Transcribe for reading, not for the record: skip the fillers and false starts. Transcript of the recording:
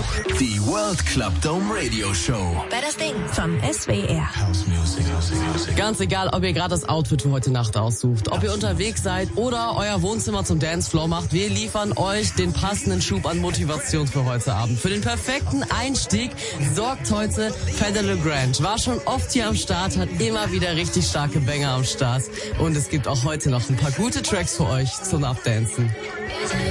Die World Club Dome Radio Show. Bei das Ding vom SWR. House Music. Ganz egal, ob ihr gerade das Outfit für heute Nacht aussucht, ob ihr unterwegs seid oder euer Wohnzimmer zum Dancefloor macht, wir liefern euch den passenden Schub an Motivation für heute Abend. Für den perfekten Einstieg sorgt heute Fedele Grant. War schon oft hier am Start, hat immer wieder richtig starke Banger am Start. Und es gibt auch heute noch ein paar gute Tracks für euch zum Abdancen.